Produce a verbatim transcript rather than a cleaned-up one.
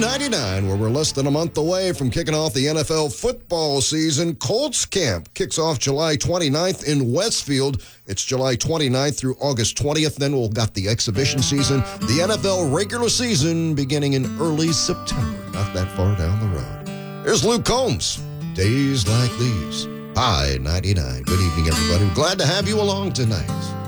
ninety-nine, where we're less than a month away from kicking off the N F L football season. Colts camp kicks off July twenty-ninth in Westfield. It's July twenty-ninth through August twentieth. Then we'll got the exhibition season, the N F L regular season beginning in early September, not that far down the road. Here's Luke Combs. Days like these. Hi, ninety-nine. Good evening, everybody. Glad to have you along tonight.